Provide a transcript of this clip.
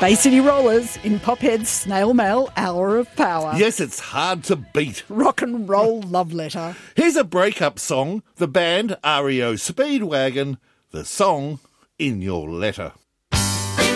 Bay City Rollers in Pophead's Snail Mail Hour of Power. Yes, it's hard to beat. Rock and roll love letter. Here's a breakup song, the band REO Speedwagon, the song In Your Letter.